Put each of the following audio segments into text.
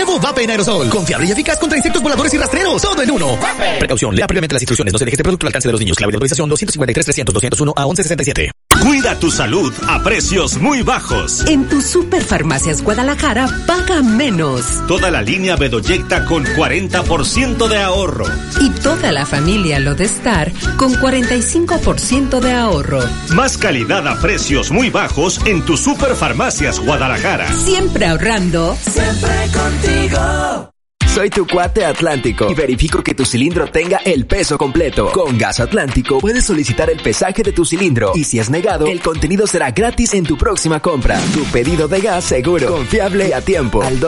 Nuevo Vape en aerosol. Confiable y eficaz contra insectos voladores y rastreros. Todo en uno. Vape. Precaución. Lea previamente las instrucciones. No se deje este producto al alcance de los niños. Clave de autorización 253-300-201 a 1167. Cuida tu salud a precios muy bajos. En tu Superfarmacias Guadalajara, paga menos. Toda la línea Bedoyecta con 40% de ahorro. Y toda la familia Lodestar con 45% de ahorro. Más calidad a precios muy bajos en tu Superfarmacias Guadalajara. Siempre ahorrando. Siempre contigo. Soy tu cuate Atlántico y verifico que tu cilindro tenga el peso completo. Con Gas Atlántico puedes solicitar el pesaje de tu cilindro y si es negado, el contenido será gratis en tu próxima compra. Tu pedido de gas seguro, confiable y a tiempo. Al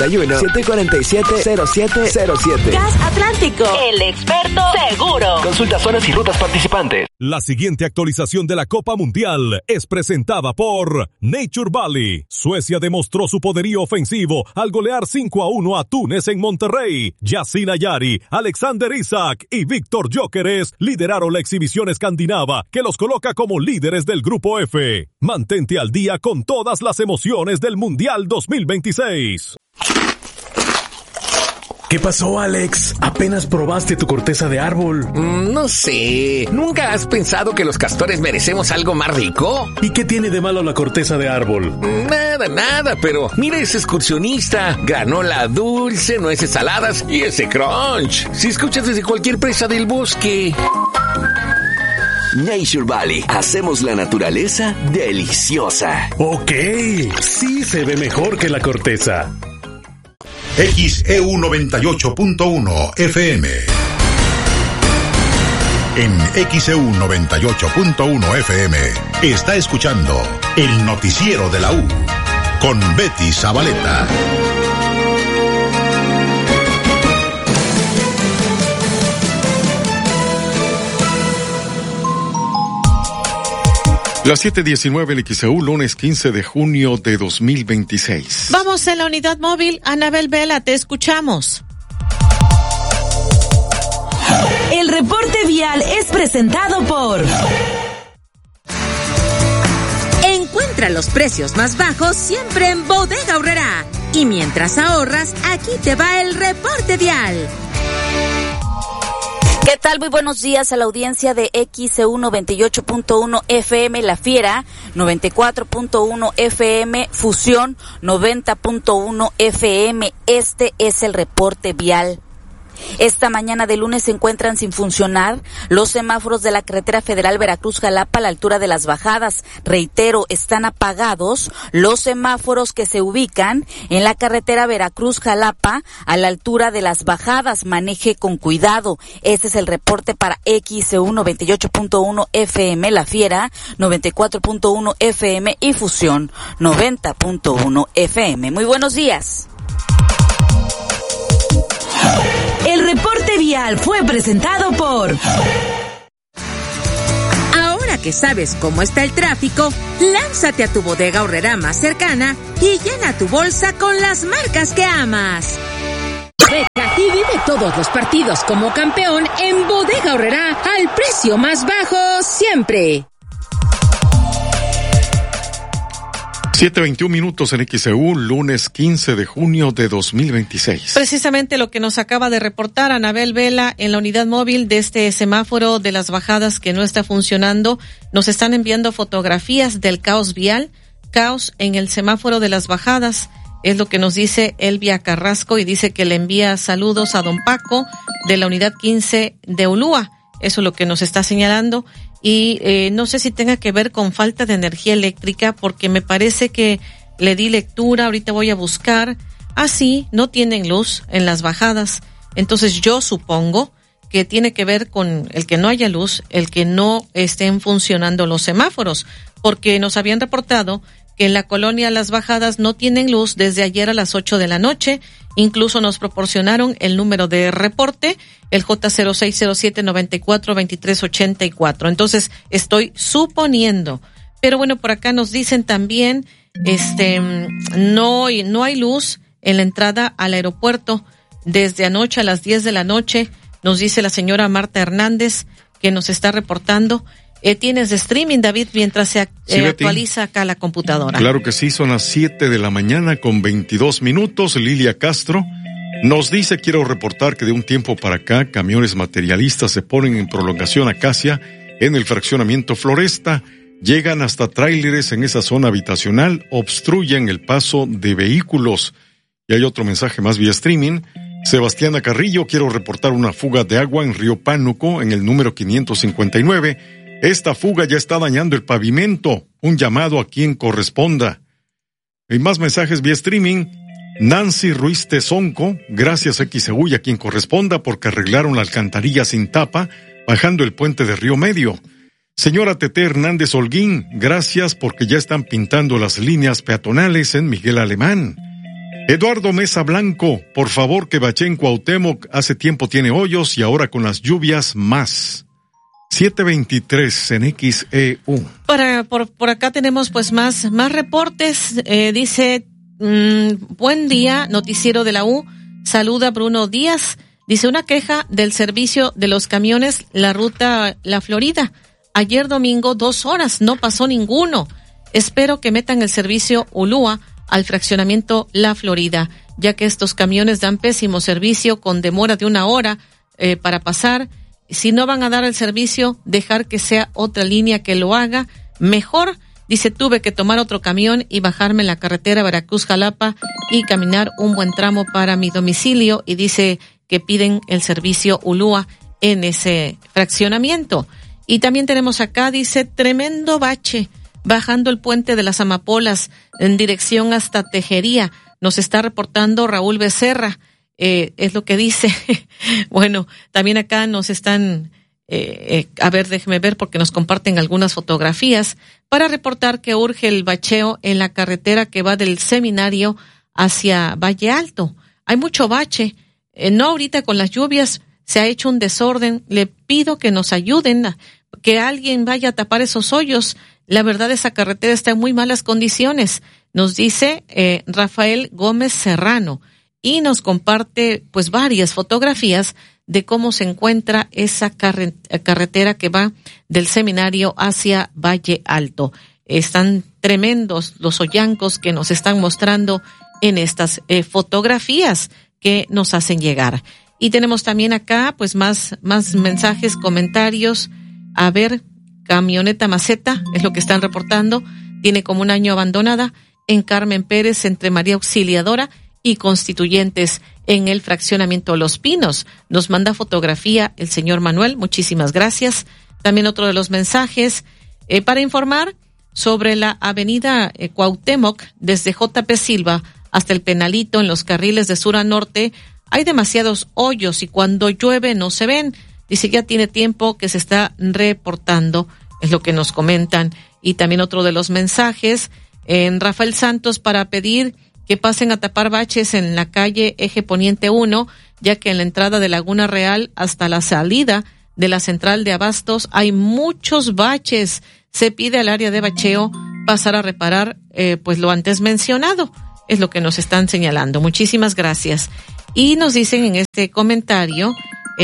271-747-0707. Gas Atlántico, el experto seguro. Consulta zonas y rutas participantes. La siguiente actualización de la Copa Mundial es presentada por Nature Valley. Suecia demostró su poderío ofensivo al golear 5-1 a Túnez en Monterrey. Yassine Ayari, Alexander Isak y Víctor Gyökeres lideraron la exhibición escandinava que los coloca como líderes del Grupo F. Mantente al día con todas las emociones del Mundial 2026. ¿Qué pasó, Alex? Apenas probaste tu corteza de árbol. No sé. ¿Nunca has pensado que los castores merecemos algo más rico? ¿Y qué tiene de malo la corteza de árbol? Nada, pero mira ese excursionista. Granola dulce, nueces saladas y ese crunch. Si escuchas desde cualquier presa del bosque. Nature Valley. Hacemos la naturaleza deliciosa. Ok, sí se ve mejor que la corteza. XEU 98.1 FM. En XEU 98.1 FM está escuchando el noticiero de la U con Betty Zabaleta. Las 7:19 en XEU, lunes 15 de junio de 2026. Vamos en la unidad móvil. Anabel Vela, te escuchamos. El reporte vial es presentado por... Encuentra los precios más bajos siempre en Bodega Aurrerá. Y mientras ahorras, aquí te va el reporte vial. ¿Qué tal? Muy buenos días a la audiencia de XEU 98.1 FM La Fiera, 94.1 FM Fusión, 90.1 FM. Este es el reporte vial. Esta mañana de lunes se encuentran sin funcionar los semáforos de la carretera federal Veracruz-Jalapa a la altura de las bajadas. Reitero, están apagados los semáforos que se ubican en la carretera Veracruz-Jalapa a la altura de las bajadas. Maneje con cuidado. Este es el reporte para XEU 98.1 FM La Fiera, 94.1 FM y Fusión, 90.1 FM. Muy buenos días. El reporte vial fue presentado por... Ahora que sabes cómo está el tráfico, lánzate a tu Bodega Aurrerá más cercana y llena tu bolsa con las marcas que amas. Beca y vive todos los partidos como campeón en Bodega Aurrerá al precio más bajo siempre. 7:21 minutos en XEU, lunes 15 de junio de 2026. Precisamente lo que nos acaba de reportar Anabel Vela en la unidad móvil de este semáforo de las bajadas que no está funcionando. Nos están enviando fotografías del caos vial, caos en el semáforo de las bajadas. Es lo que nos dice Elvia Carrasco y dice que le envía saludos a don Paco de la unidad 15 de Ulúa. Eso es lo que nos está señalando. Y no sé si tenga que ver con falta de energía eléctrica, porque me parece que le di lectura, ahorita voy a buscar. Sí, no tienen luz en las bajadas. Entonces yo supongo que tiene que ver con el que no haya luz, el que no estén funcionando los semáforos, porque nos habían reportado que en la colonia Las Bajadas no tienen luz desde ayer a las 8 de la noche. Incluso nos proporcionaron el número de reporte, el J0607-942384. Entonces, estoy suponiendo. Pero bueno, por acá nos dicen también, no hay luz en la entrada al aeropuerto desde anoche a las 10 de la noche. Nos dice la señora Marta Hernández, que nos está reportando. Tienes de streaming, David, mientras se actualiza acá la computadora. Claro que sí, son las 7 de la mañana con 22 minutos. Lilia Castro nos dice: quiero reportar que de un tiempo para acá, camiones materialistas se ponen en prolongación Acacia en el fraccionamiento Floresta. Llegan hasta tráileres en esa zona habitacional, obstruyen el paso de vehículos. Y hay otro mensaje más vía streaming. Sebastiana Carrillo: quiero reportar una fuga de agua en Río Pánuco, en el número 559. Esta fuga ya está dañando el pavimento. Un llamado a quien corresponda. Y más mensajes vía streaming. Nancy Ruiz Tezonco: gracias XEU y a quien corresponda porque arreglaron la alcantarilla sin tapa bajando el puente de Río Medio. Señora Tete Hernández Holguín: gracias porque ya están pintando las líneas peatonales en Miguel Alemán. Eduardo Mesa Blanco: por favor que Baché en Cuauhtémoc hace tiempo tiene hoyos y ahora con las lluvias más. 7:23 en XEU. Por acá tenemos pues más reportes. Dice, buen día, noticiero de la U. Saluda Bruno Díaz. Dice, una queja del servicio de los camiones, la ruta La Florida. Ayer domingo 2 horas, no pasó ninguno. Espero que metan el servicio Ulúa al fraccionamiento La Florida, ya que estos camiones dan pésimo servicio con demora de 1 hora para pasar. Si no van a dar el servicio, dejar que sea otra línea que lo haga mejor. Dice, tuve que tomar otro camión y bajarme en la carretera Veracruz-Jalapa y caminar un buen tramo para mi domicilio. Y dice que piden el servicio Ulúa en ese fraccionamiento. Y también tenemos acá, dice, tremendo bache bajando el puente de las Amapolas en dirección hasta Tejería. Nos está reportando Raúl Becerra. Es lo que dice. Bueno, también acá nos están, a ver, déjeme ver porque nos comparten algunas fotografías para reportar que urge el bacheo en la carretera que va del seminario hacia Valle Alto. Hay mucho bache, no ahorita con las lluvias se ha hecho un desorden. Le pido que nos ayuden, que alguien vaya a tapar esos hoyos. La verdad, esa carretera está en muy malas condiciones, nos dice Rafael Gómez Serrano. Y nos comparte pues varias fotografías de cómo se encuentra esa carretera que va del seminario hacia Valle Alto. Están tremendos los hoyancos que nos están mostrando en estas fotografías que nos hacen llegar. Y tenemos también acá pues más mensajes, comentarios. A ver, camioneta maceta es lo que están reportando. Tiene como 1 año abandonada en Carmen Pérez entre María Auxiliadora y Constituyentes en el fraccionamiento Los Pinos. Nos manda fotografía el señor Manuel, muchísimas gracias. También otro de los mensajes, para informar sobre la avenida Cuauhtémoc, desde JP Silva hasta el Penalito en los carriles de sur a norte, hay demasiados hoyos y cuando llueve no se ven. Dice, ya tiene tiempo que se está reportando, es lo que nos comentan. Y también otro de los mensajes, en Rafael Santos, para pedir que pasen a tapar baches en la calle Eje Poniente 1, ya que en la entrada de Laguna Real hasta la salida de la central de abastos hay muchos baches. Se pide al área de bacheo pasar a reparar pues lo antes mencionado. Es lo que nos están señalando. Muchísimas gracias. Y nos dicen en este comentario,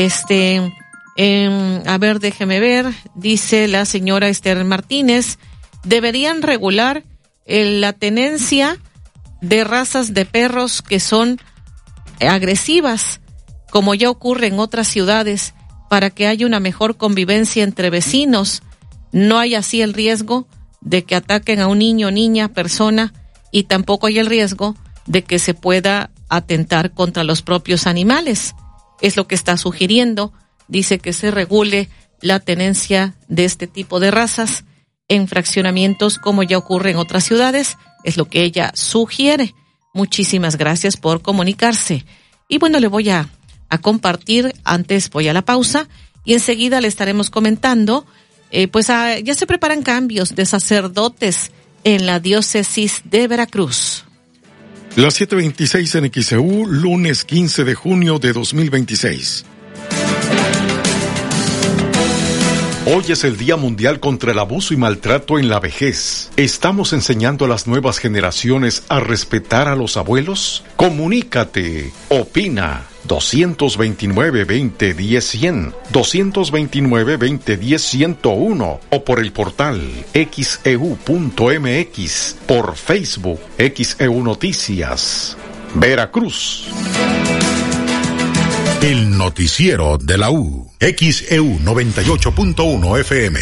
a ver, déjeme ver, dice la señora Esther Martínez, deberían regular la tenencia de razas de perros que son agresivas, como ya ocurre en otras ciudades, para que haya una mejor convivencia entre vecinos. No hay así el riesgo de que ataquen a un niño, niña, persona, y tampoco hay el riesgo de que se pueda atentar contra los propios animales. Es lo que está sugiriendo. Dice que se regule la tenencia de este tipo de razas en fraccionamientos como ya ocurre en otras ciudades. Es lo que ella sugiere. Muchísimas gracias por comunicarse. Y bueno, le voy a compartir, antes voy a la pausa y enseguida le estaremos comentando, ya se preparan cambios de sacerdotes en la diócesis de Veracruz. Las 7:26 en XEU, lunes 15 de junio de 2026. Hoy es el Día Mundial contra el Abuso y Maltrato en la Vejez. ¿Estamos enseñando a las nuevas generaciones a respetar a los abuelos? Comunícate, opina. 229-2010-100, 229-2010-101 o por el portal xeu.mx, por Facebook, XEU Noticias, Veracruz. El noticiero de la U, XEU 98.1 FM.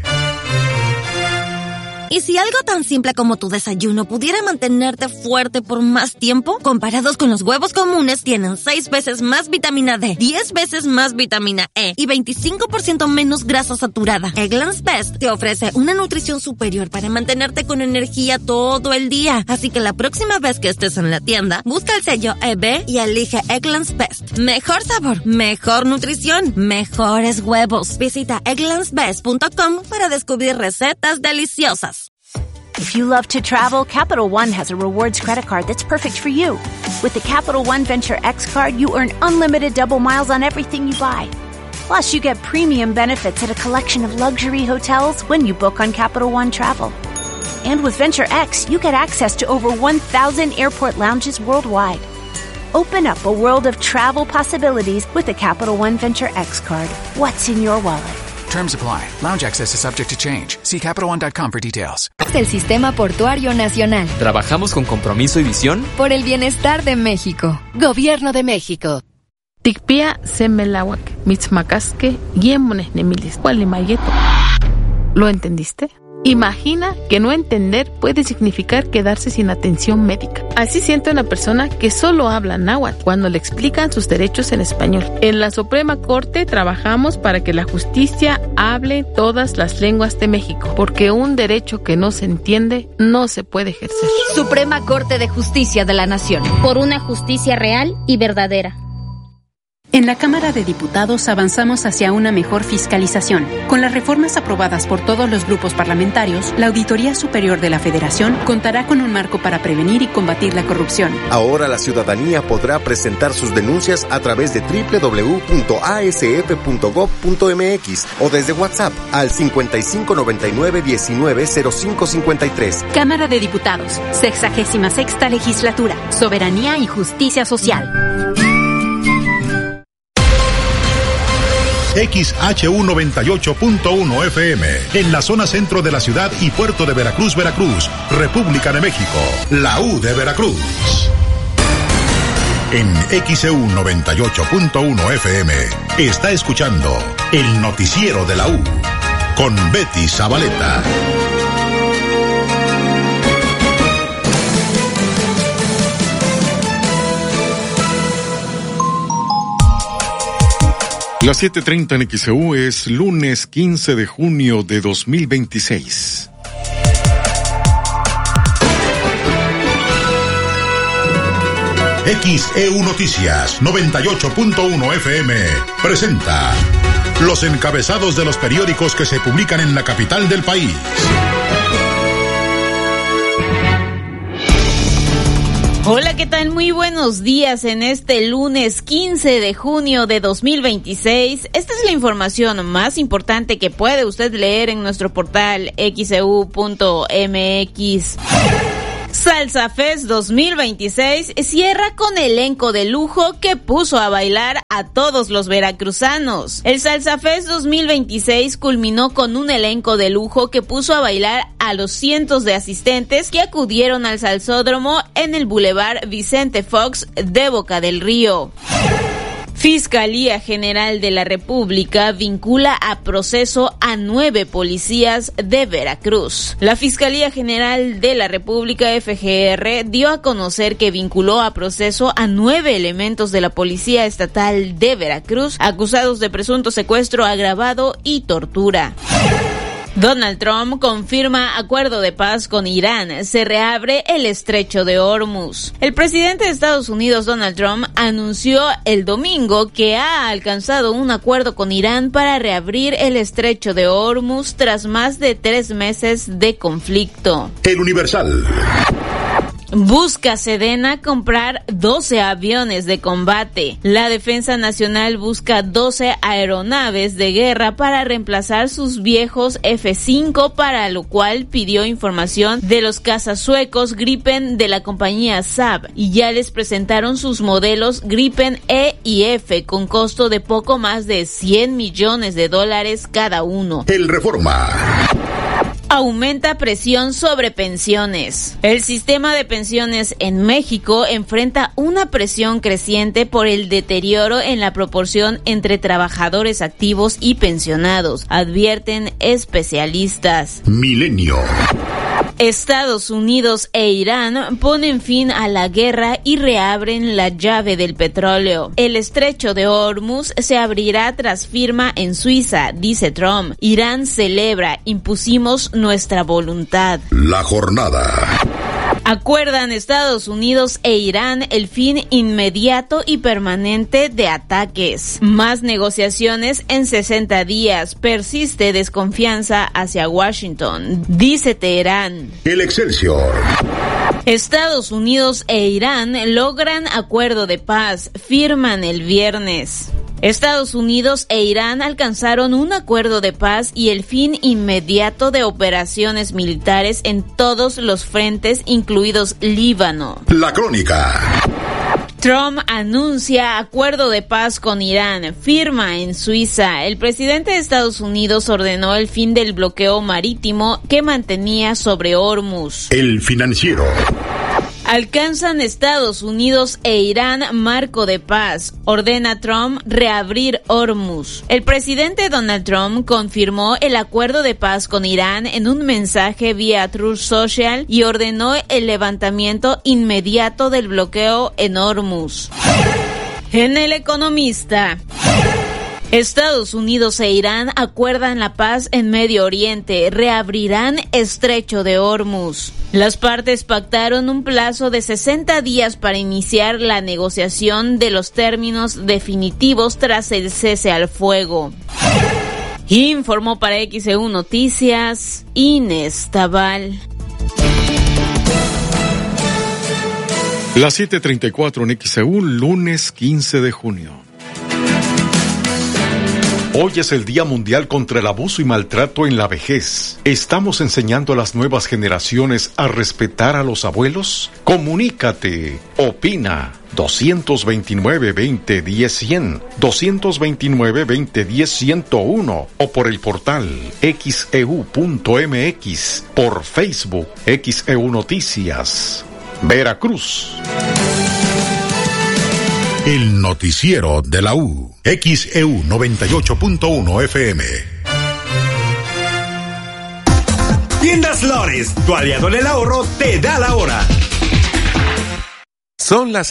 ¿Y si algo tan simple como tu desayuno pudiera mantenerte fuerte por más tiempo? Comparados con los huevos comunes, tienen 6 veces más vitamina D, 10 veces más vitamina E y 25% menos grasa saturada. Eggland's Best te ofrece una nutrición superior para mantenerte con energía todo el día. Así que la próxima vez que estés en la tienda, busca el sello EB y elige Eggland's Best. Mejor sabor, mejor nutrición, mejores huevos. Visita egglandsbest.com para descubrir recetas deliciosas. If you love to travel, Capital One has a rewards credit card that's perfect for you. With the Capital One Venture X card, you earn unlimited double miles on everything you buy. Plus, you get premium benefits at a collection of luxury hotels when you book on Capital One Travel. And with Venture X, you get access to over 1,000 airport lounges worldwide. Open up a world of travel possibilities with the Capital One Venture X card. What's in your wallet? Terms apply. Lounge access is subject to change. See CapitalOne.com for details. El Sistema Portuario Nacional. Trabajamos con compromiso y visión por el bienestar de México. Gobierno de México. Tikpia semelawak, mitzmacasque, guiemones nemilis, gualimayeto. ¿Lo entendiste? Imagina que no entender puede significar quedarse sin atención médica. Así siente una persona que solo habla náhuatl cuando le explican sus derechos en español. En la Suprema Corte trabajamos para que la justicia hable todas las lenguas de México, porque un derecho que no se entiende no se puede ejercer. Suprema Corte de Justicia de la Nación. Por una justicia real y verdadera. En la Cámara de Diputados avanzamos hacia una mejor fiscalización. Con las reformas aprobadas por todos los grupos parlamentarios, la Auditoría Superior de la Federación contará con un marco para prevenir y combatir la corrupción. Ahora la ciudadanía podrá presentar sus denuncias a través de www.asf.gov.mx o desde WhatsApp al 5599-190553. Cámara de Diputados, 66ª Legislatura, Soberanía y Justicia Social. XHU 98.1 FM, en la zona centro de la ciudad y puerto de Veracruz, Veracruz, República de México, la U de Veracruz. En XHU 98.1 FM, está escuchando el noticiero de la U, con Betty Zabaleta. Las 7:30 en XEU es lunes 15 de junio de 2026. XEU Noticias 98.1 FM presenta los encabezados de los periódicos que se publican en la capital del país. Hola, ¿qué tal? Muy buenos días en este lunes 15 de junio de 2026. Esta es la información más importante que puede usted leer en nuestro portal xeu.mx. Salsa Fest 2026 cierra con elenco de lujo que puso a bailar a todos los veracruzanos. El Salsa Fest 2026 culminó con un elenco de lujo que puso a bailar a los cientos de asistentes que acudieron al salsódromo en el Boulevard Vicente Fox de Boca del Río. Fiscalía General de la República vincula a proceso a 9 policías de Veracruz. La Fiscalía General de la República, FGR, dio a conocer que vinculó a proceso a 9 elementos de la Policía Estatal de Veracruz, acusados de presunto secuestro agravado y tortura. Donald Trump confirma acuerdo de paz con Irán. Se reabre el estrecho de Hormuz. El presidente de Estados Unidos, Donald Trump, anunció el domingo que ha alcanzado un acuerdo con Irán para reabrir el estrecho de Hormuz tras más de 3 meses de conflicto. El Universal. Busca Sedena comprar 12 aviones de combate. La Defensa Nacional busca 12 aeronaves de guerra para reemplazar sus viejos F-5, para lo cual pidió información de los cazas suecos Gripen de la compañía Saab, y ya les presentaron sus modelos Gripen E y F con costo de poco más de $100 millones cada uno. El Reforma. Aumenta presión sobre pensiones. El sistema de pensiones en México enfrenta una presión creciente por el deterioro en la proporción entre trabajadores activos y pensionados, advierten especialistas. Milenio. Estados Unidos e Irán ponen fin a la guerra y reabren la llave del petróleo. El estrecho de Hormuz se abrirá tras firma en Suiza, dice Trump. Irán celebra, impusimos nuestra voluntad. La jornada. Acuerdan Estados Unidos e Irán el fin inmediato y permanente de ataques. Más negociaciones en 60 días. Persiste desconfianza hacia Washington, dice Teherán. El Excelsior. Estados Unidos e Irán logran acuerdo de paz. Firman el viernes. Estados Unidos e Irán alcanzaron un acuerdo de paz y el fin inmediato de operaciones militares en todos los frentes, incluidos Líbano. La Crónica. Trump anuncia acuerdo de paz con Irán, firma en Suiza. El presidente de Estados Unidos ordenó el fin del bloqueo marítimo que mantenía sobre Hormuz. El Financiero. Alcanzan Estados Unidos e Irán marco de paz. Ordena Trump reabrir Hormuz. El presidente Donald Trump confirmó el acuerdo de paz con Irán en un mensaje vía Truth Social y ordenó el levantamiento inmediato del bloqueo en Hormuz. En El Economista. Estados Unidos e Irán acuerdan la paz en Medio Oriente, reabrirán estrecho de Hormuz. Las partes pactaron un plazo de 60 días para iniciar la negociación de los términos definitivos tras el cese al fuego. Informó para XEU Noticias, Inés Tabal. Las 7:34 en XEU, lunes 15 de junio. Hoy es el Día Mundial contra el Abuso y Maltrato en la Vejez. ¿Estamos enseñando a las nuevas generaciones a respetar a los abuelos? Comunícate, opina. 229-2010-100, 229-2010-101 o por el portal xeu.mx, por Facebook, XEU Noticias, Veracruz. El noticiero de la U. XEU 98.1 FM. Tiendas Flores, tu aliado en el ahorro, te da la hora. Son las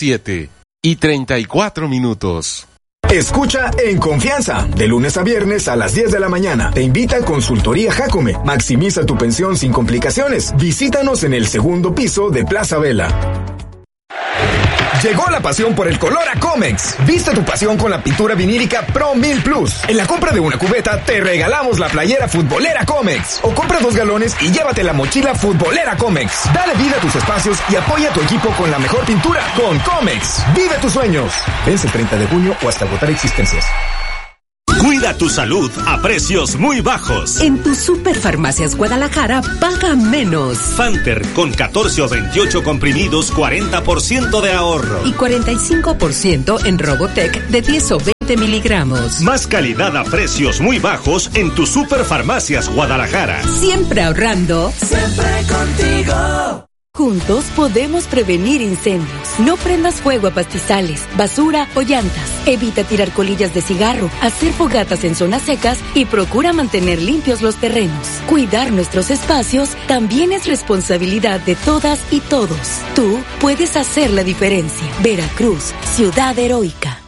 7:34. Escucha En Confianza, de lunes a viernes a las 10 de la mañana. Te invita a Consultoría Jacome. Maximiza tu pensión sin complicaciones. Visítanos en el segundo piso de Plaza Vela. Llegó la pasión por el color a Comex. Viste tu pasión con la pintura vinílica Pro 1000 Plus. En la compra de una cubeta te regalamos la playera futbolera Comex. O compra 2 galones y llévate la mochila futbolera Comex. Dale vida a tus espacios y apoya a tu equipo con la mejor pintura. Con Comex, vive tus sueños. Vence el 30 de junio o hasta agotar existencias. Cuida tu salud a precios muy bajos. En tu Superfarmacias Guadalajara, paga menos. Fanter con 14 o 28 comprimidos, 40% de ahorro. Y 45% en Robotec de 10 o 20 miligramos. Más calidad a precios muy bajos en tu Superfarmacias Guadalajara. Siempre ahorrando. Siempre contigo. Juntos podemos prevenir incendios. No prendas fuego a pastizales, basura o llantas. Evita tirar colillas de cigarro, hacer fogatas en zonas secas y procura mantener limpios los terrenos. Cuidar nuestros espacios también es responsabilidad de todas y todos. Tú puedes hacer la diferencia. Veracruz, ciudad heroica.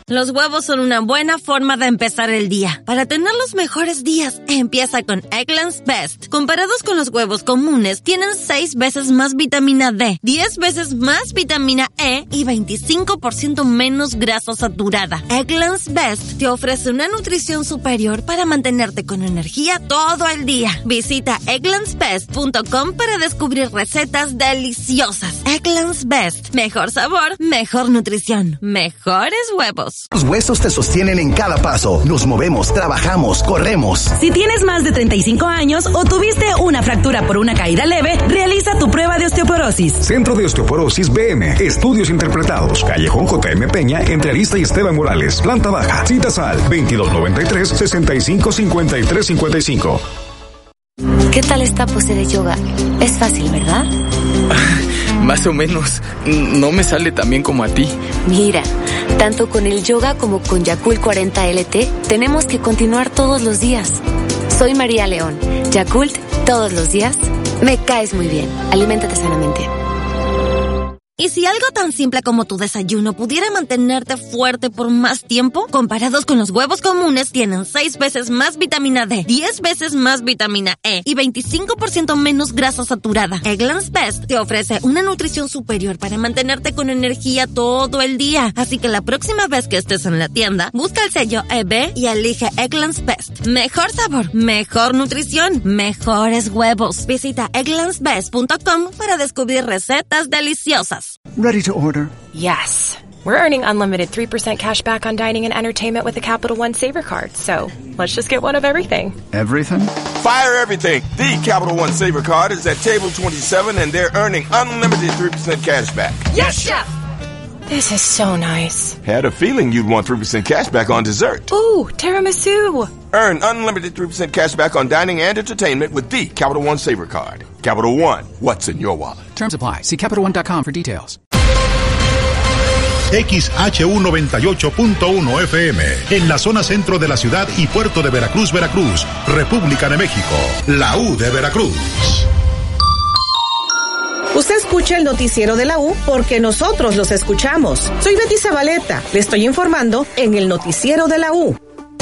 Los huevos son una buena forma de empezar el día. Para tener los mejores días, empieza con Eggland's Best. Comparados con los huevos comunes, tienen 6 veces más vitamina D, 10 veces más vitamina E y 25% menos grasa saturada. Eggland's Best te ofrece una nutrición superior para mantenerte con energía todo el día. Visita egglandsbest.com para descubrir recetas deliciosas. Eggland's Best. Mejor sabor, mejor nutrición, mejores huevos. Los huesos te sostienen en cada paso. Nos movemos, trabajamos, corremos. Si tienes más de 35 años o tuviste una fractura por una caída leve, realiza tu prueba de osteoporosis. Centro de Osteoporosis BM. Estudios interpretados. Callejón JM Peña, entre Arista y Esteban Morales. Planta baja. Citas al 2293-655355. ¿Qué tal esta pose de yoga? Es fácil, ¿verdad? Más o menos. No me sale tan bien como a ti. Mira, tanto con el yoga como con Yakult 40 LT, tenemos que continuar todos los días. Soy María León. Yakult, todos los días. Me caes muy bien. Aliméntate sanamente. ¿Y si algo tan simple como tu desayuno pudiera mantenerte fuerte por más tiempo? Comparados con los huevos comunes, tienen 6 veces más vitamina D, 10 veces más vitamina E y 25% menos grasa saturada. Eggland's Best te ofrece una nutrición superior para mantenerte con energía todo el día. Así que la próxima vez que estés en la tienda, busca el sello EB y elige Eggland's Best. Mejor sabor, mejor nutrición, mejores huevos. Visita egglandsbest.com para descubrir recetas deliciosas. Ready to order? Yes. We're earning unlimited 3% cash back on dining and entertainment with the Capital One Saver Card. So, let's just get one of everything. Everything? Fire everything. The Capital One Saver Card is at table 27 and they're earning unlimited 3% cash back. Yes, Chef! This is so nice. Had a feeling you'd want 3% cash back on dessert. Ooh, tiramisu. Earn unlimited 3% cash back on dining and entertainment with the Capital One Saver Card. Capital One, what's in your wallet? Terms apply. See CapitalOne.com for details. XHU98.1 FM, en la zona centro de la ciudad y puerto de Veracruz, Veracruz, República de México, la U de Veracruz. Usted escucha el noticiero de la U porque nosotros los escuchamos. Soy Betty Zabaleta, le estoy informando en el noticiero de la U.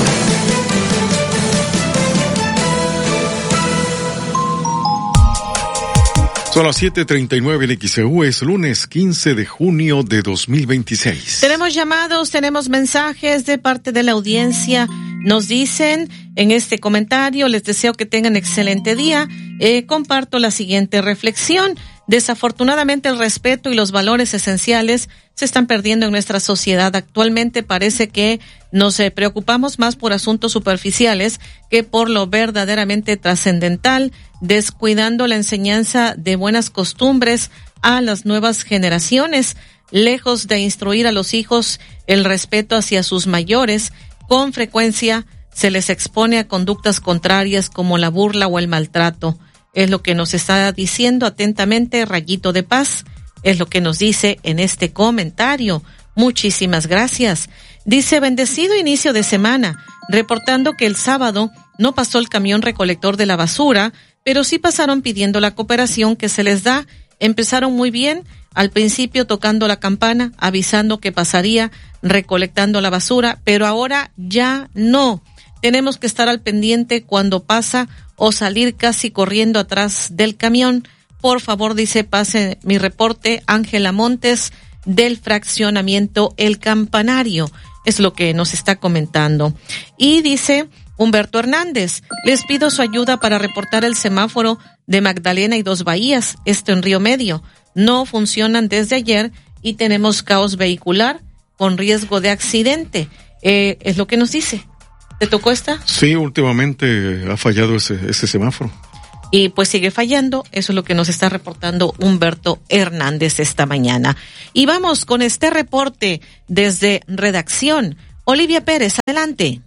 Son las 7:39 en XEU, es lunes 15 de junio de 2026. Tenemos llamados, tenemos mensajes de parte de la audiencia. Nos dicen en este comentario, les deseo que tengan excelente día. Comparto la siguiente reflexión. Desafortunadamente el respeto y los valores esenciales se están perdiendo en nuestra sociedad. Actualmente parece que nos preocupamos más por asuntos superficiales que por lo verdaderamente trascendental, descuidando la enseñanza de buenas costumbres a las nuevas generaciones. Lejos de instruir a los hijos el respeto hacia sus mayores, con frecuencia se les expone a conductas contrarias como la burla o el maltrato. Es lo que nos está diciendo atentamente Rayito de Paz. Es lo que nos dice en este comentario. Muchísimas gracias. Dice, bendecido inicio de semana, reportando que el sábado no pasó el camión recolector de la basura, pero sí pasaron pidiendo la cooperación que se les da. Empezaron muy bien, al principio tocando la campana, avisando que pasaría recolectando la basura, pero ahora ya no. Tenemos que estar al pendiente cuando pasa o salir casi corriendo atrás del camión. Por favor, dice, pase mi reporte, Ángela Montes, del fraccionamiento El Campanario. Es lo que nos está comentando. Y dice Humberto Hernández, les pido su ayuda para reportar el semáforo de Magdalena y Dos Bahías, esto en Río Medio. No funcionan desde ayer y tenemos caos vehicular con riesgo de accidente. Es lo que nos dice. ¿Te tocó esta? Sí, últimamente ha fallado ese semáforo. Y pues sigue fallando, eso es lo que nos está reportando Humberto Hernández esta mañana. Y vamos con este reporte desde redacción. Olivia Pérez, adelante.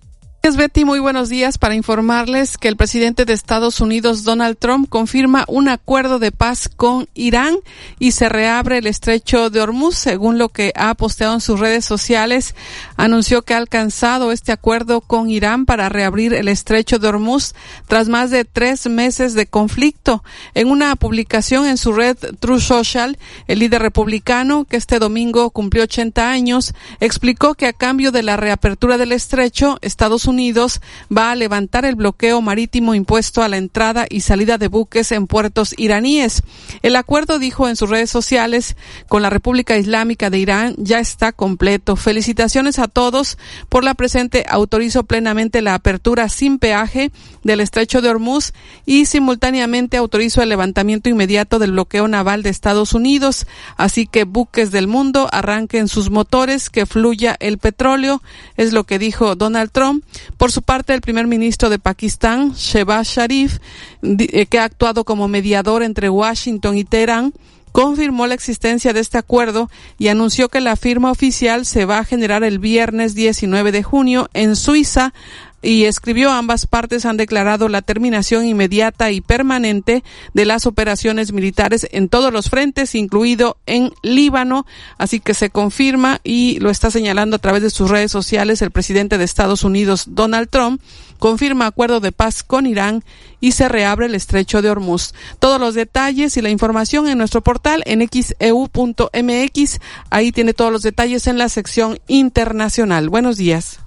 Betty, muy buenos días para informarles que el presidente de Estados Unidos, Donald Trump, confirma un acuerdo de paz con Irán y se reabre el estrecho de Hormuz, según lo que ha posteado en sus redes sociales. Anunció que ha alcanzado este acuerdo con Irán para reabrir el estrecho de Hormuz tras más de 3 meses de conflicto. En una publicación en su red Truth Social, el líder republicano, que este domingo cumplió 80 años, explicó que a cambio de la reapertura del estrecho, Estados Unidos va a levantar el bloqueo marítimo impuesto a la entrada y salida de buques en puertos iraníes. El acuerdo, dijo en sus redes sociales, con la República Islámica de Irán ya está completo. Felicitaciones a todos. Por la presente autorizo plenamente la apertura sin peaje del estrecho de Hormuz y simultáneamente autorizo el levantamiento inmediato del bloqueo naval de Estados Unidos. Así que buques del mundo arranquen sus motores, que fluya el petróleo, es lo que dijo Donald Trump. Por su parte, el primer ministro de Pakistán, Shehbaz Sharif, que ha actuado como mediador entre Washington y Teherán, confirmó la existencia de este acuerdo y anunció que la firma oficial se va a generar el viernes 19 de junio en Suiza. Y escribió: ambas partes han declarado la terminación inmediata y permanente de las operaciones militares en todos los frentes, incluido en Líbano. Así que se confirma, y lo está señalando a través de sus redes sociales el presidente de Estados Unidos, Donald Trump, confirma acuerdo de paz con Irán y se reabre el estrecho de Hormuz. Todos los detalles y la información en nuestro portal en xeu.mx. Ahí tiene todos los detalles en la sección internacional. Buenos días.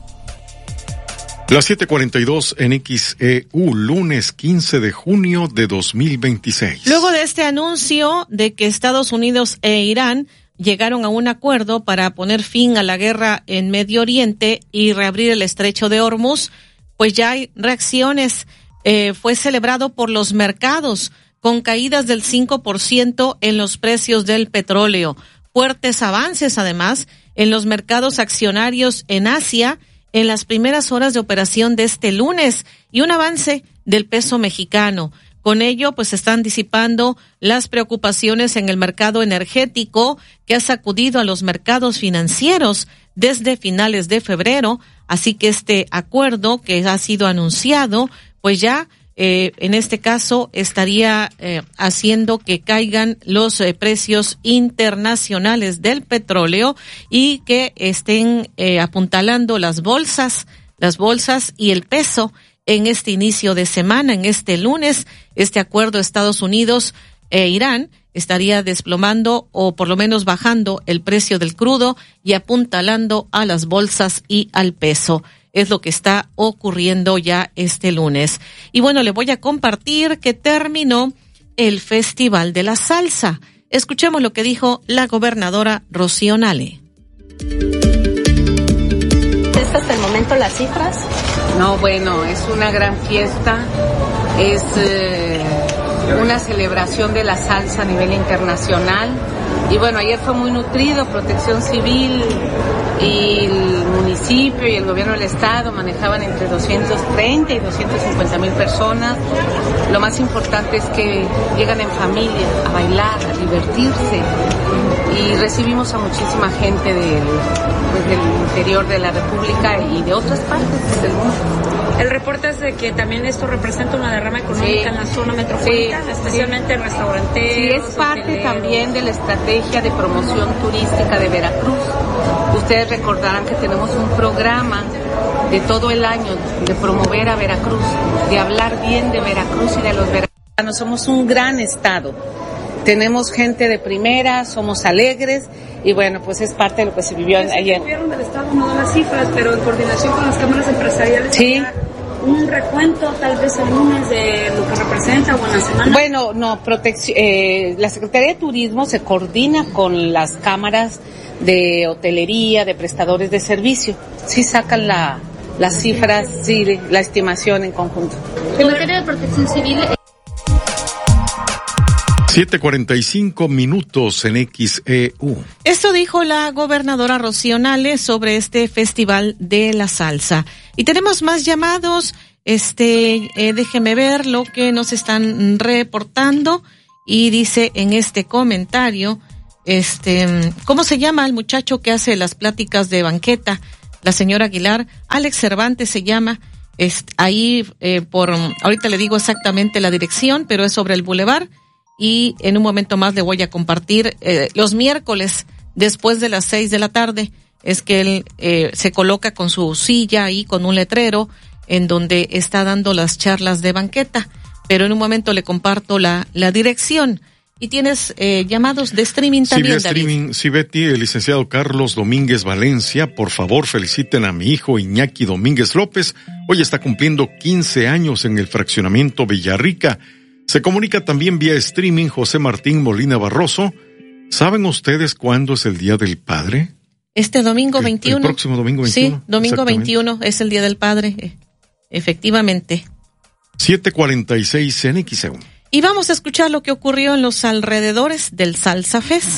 Las 7:42 en XEU, lunes 15 de junio de 2026. Luego de este anuncio de que Estados Unidos e Irán llegaron a un acuerdo para poner fin a la guerra en Medio Oriente y reabrir el estrecho de Hormuz, pues ya hay reacciones. Fue celebrado por los mercados con caídas del 5% en los precios del petróleo. Fuertes avances, además, en los mercados accionarios en Asia en las primeras horas de operación de este lunes, y un avance del peso mexicano. Con ello, pues se están disipando las preocupaciones en el mercado energético que ha sacudido a los mercados financieros desde finales de febrero. Así que este acuerdo que ha sido anunciado, pues ya en este caso estaría haciendo que caigan los precios internacionales del petróleo y que estén apuntalando las bolsas y el peso en este inicio de semana, en este lunes. Este acuerdo Estados Unidos e Irán estaría desplomando o por lo menos bajando el precio del crudo y apuntalando a las bolsas y al peso. Es lo que está ocurriendo ya este lunes. Y bueno, le voy a compartir que terminó el Festival de la Salsa. Escuchemos lo que dijo la gobernadora Rocío Nale. ¿Hasta el momento las cifras? No, bueno, es una gran fiesta, es una celebración de la salsa a nivel internacional. Y bueno, ayer fue muy nutrido. Protección Civil y el municipio y el gobierno del estado manejaban entre 230 y 250,000 personas. Lo más importante es que llegan en familia a bailar, a divertirse, y recibimos a muchísima gente del interior de la República y de otras partes del mundo. El reporte es de que también esto representa una derrama económica en la zona metropolitana, especialmente restauranteros. Sí, es parte también de la estrategia de promoción turística de Veracruz. Ustedes recordarán que tenemos un programa de todo el año de promover a Veracruz, de hablar bien de Veracruz y de los veracruzanos. Somos un gran estado. Tenemos gente de primera, somos alegres, y bueno, pues es parte de lo que se vivió ayer. El gobierno del estado no da las cifras, pero en coordinación con las cámaras empresariales. Sí. Un recuento tal vez el lunes de lo que representa o en la semana. Bueno, no, la Secretaría de Turismo se coordina con las cámaras de hotelería, de prestadores de servicio. Sí sacan las cifras, sí, la estimación en conjunto. En materia de protección civil. 7:45 minutos en XEU. Esto dijo la gobernadora Rocío Nale sobre este Festival de la Salsa. Y tenemos más llamados. Déjeme ver lo que nos están reportando. Y dice en este comentario, ¿cómo se llama el muchacho que hace las pláticas de banqueta? la señora Aguilar. Alex Cervantes se llama, ahí ahorita le digo exactamente la dirección, pero es sobre el Boulevard, y en un momento más le voy a compartir, los miércoles después de las 6 de la tarde, es que él se coloca con su silla ahí con un letrero en donde está dando las charlas de banqueta, pero en un momento le comparto la dirección. Y tienes llamados de streaming también, David. Sí, Betty, el licenciado Carlos Domínguez Valencia, por favor feliciten a mi hijo Iñaki Domínguez López. Hoy está cumpliendo 15 años en el fraccionamiento Villarrica. Se comunica también vía streaming José Martín Molina Barroso. ¿Saben ustedes cuándo es el Día del Padre? Este domingo 21. El próximo domingo 21. Sí, domingo 21 es el Día del Padre, efectivamente. 7:46 en XEU. Y vamos a escuchar lo que ocurrió en los alrededores del Salsa Fest.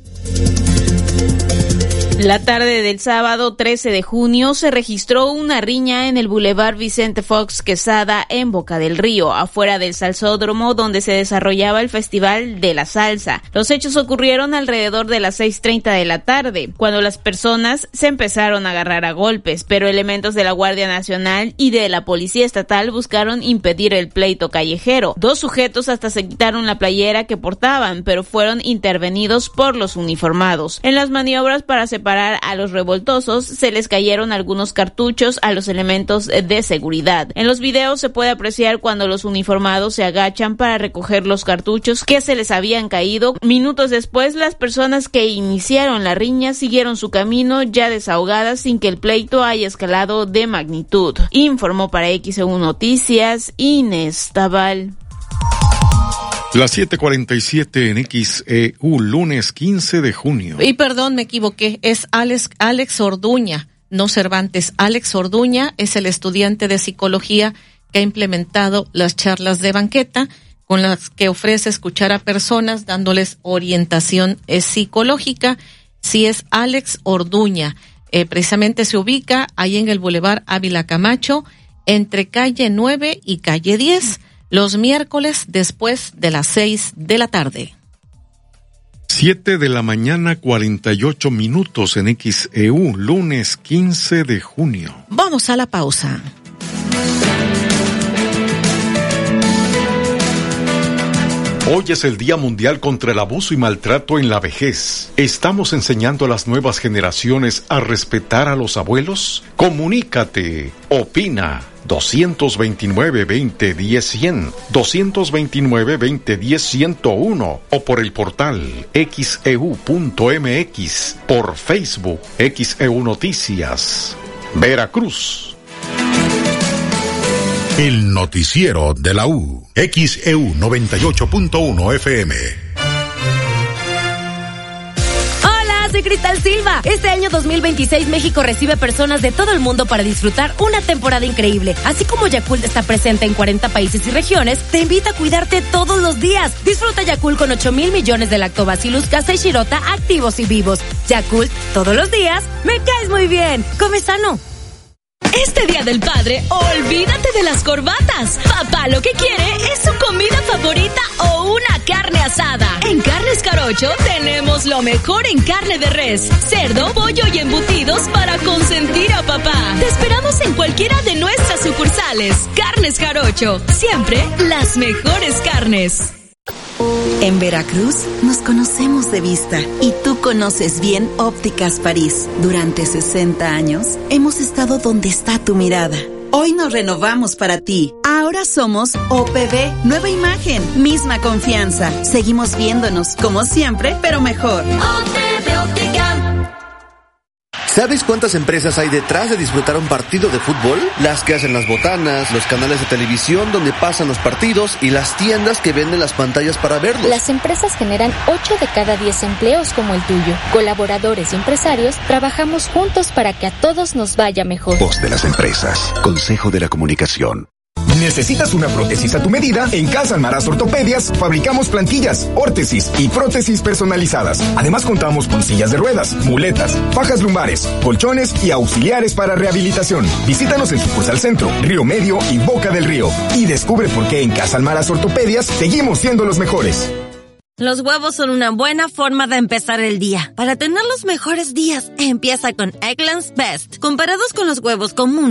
La tarde del sábado 13 de junio se registró una riña en el Boulevard Vicente Fox Quesada en Boca del Río, afuera del salsódromo donde se desarrollaba el Festival de la Salsa. Los hechos ocurrieron alrededor de las 6:30 de la tarde, cuando las personas se empezaron a agarrar a golpes, pero elementos de la Guardia Nacional y de la Policía Estatal buscaron impedir el pleito callejero. 2 sujetos hasta se quitaron la playera que portaban, pero fueron intervenidos por los uniformados. En las maniobras para separar a los revoltosos, se les cayeron algunos cartuchos a los elementos de seguridad. En los videos se puede apreciar cuando los uniformados se agachan para recoger los cartuchos que se les habían caído. Minutos después, las personas que iniciaron la riña siguieron su camino ya desahogadas sin que el pleito haya escalado de magnitud. Informó para XEU Noticias Inés Tabal. Las 7:47 en XEU, lunes 15 de junio. Y perdón, me equivoqué, es Alex Orduña, no Cervantes. Alex Orduña es el estudiante de psicología que ha implementado las charlas de banqueta, con las que ofrece escuchar a personas dándoles orientación psicológica. Sí, es Alex Orduña. Precisamente se ubica ahí en el Boulevard Ávila Camacho, entre calle 9 y calle 10. Los miércoles después de las 6 de la tarde. 7 de la mañana, 48 minutos en XEU, lunes 15 de junio. Vamos a la pausa. Hoy es el Día Mundial contra el Abuso y Maltrato en la Vejez. ¿Estamos enseñando a las nuevas generaciones a respetar a los abuelos? Comunícate, opina. 229-2010-100, 229-2010-101 o por el portal xeu.mx, por Facebook XEU Noticias, Veracruz. El noticiero de la U, XEU 98.1 FM. Soy Cristal Silva. Este año 2026 México recibe personas de todo el mundo para disfrutar una temporada increíble. Así como Yakult está presente en 40 países y regiones, te invita a cuidarte todos los días. Disfruta Yakult con 8,000 millones de Lactobacillus casei shirota activos y vivos. Yakult, todos los días, me caes muy bien. Come sano. Este Día del Padre, olvídate de las corbatas. Papá lo que quiere es su comida favorita o una carne asada. En Carnes Jarocho tenemos lo mejor en carne de res, cerdo, pollo y embutidos para consentir a papá. Te esperamos en cualquiera de nuestras sucursales. Carnes Jarocho, siempre las mejores carnes. En Veracruz nos conocemos de vista y tú conoces bien Ópticas París. Durante 60 años hemos estado donde está tu mirada. Hoy nos renovamos para ti. Ahora somos OPB, nueva imagen, misma confianza. Seguimos viéndonos como siempre, pero mejor. OPB Óptica. ¿Sabes cuántas empresas hay detrás de disfrutar un partido de fútbol? Las que hacen las botanas, los canales de televisión donde pasan los partidos y las tiendas que venden las pantallas para verlos. Las empresas generan 8 de cada 10 empleos como el tuyo. Colaboradores y empresarios trabajamos juntos para que a todos nos vaya mejor. Voz de las empresas. Consejo de la Comunicación. ¿Necesitas una prótesis a tu medida? En Casa Almaraz Ortopedias fabricamos plantillas, órtesis y prótesis personalizadas. Además contamos con sillas de ruedas, muletas, fajas lumbares, colchones y auxiliares para rehabilitación. Visítanos en sucursal Centro, Río Medio y Boca del Río y descubre por qué en Casa Almaraz Ortopedias seguimos siendo los mejores. Los huevos son una buena forma de empezar el día. Para tener los mejores días, empieza con Eggland's Best. Comparados con los huevos comunes,